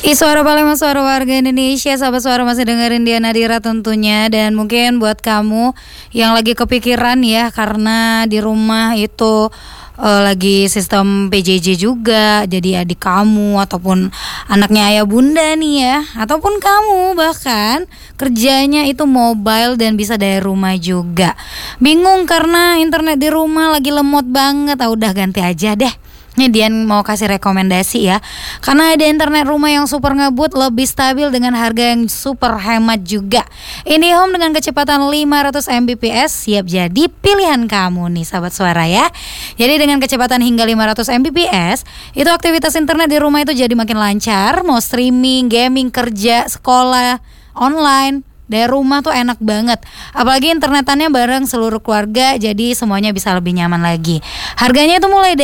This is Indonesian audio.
Suara Palembang, suara warga Indonesia. Sahabat Suara masih dengerin Dian Nadira tentunya. Dan mungkin buat kamu yang lagi kepikiran ya, karena di rumah itu lagi sistem PJJ juga, jadi adik kamu ataupun anaknya ayah bunda nih ya, ataupun kamu bahkan kerjanya itu mobile dan bisa dari rumah juga. Bingung karena internet di rumah lagi lemot banget. Udah ganti aja deh. Ini Dian mau kasih rekomendasi ya, karena ada internet rumah yang super ngebut, lebih stabil dengan harga yang super hemat juga. IndiHome dengan kecepatan 500 Mbps siap jadi pilihan kamu nih sahabat Suara ya. Jadi dengan kecepatan hingga 500 Mbps, itu aktivitas internet di rumah itu jadi makin lancar. Mau streaming, gaming, kerja, sekolah, online dari rumah tuh enak banget. Apalagi internetannya bareng seluruh keluarga, jadi semuanya bisa lebih nyaman lagi. Harganya itu mulai